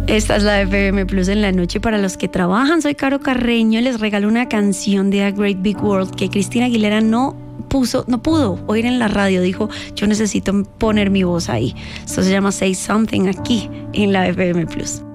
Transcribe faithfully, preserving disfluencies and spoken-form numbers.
Esta es la F M Plus en la noche para los que trabajan. Soy Caro Carreño. Les regalo una canción de A Great Big World que Cristina Aguilera no puso, no pudo oír en la radio. Dijo, yo necesito poner mi voz ahí. Esto se llama Say Something aquí en la F M Plus.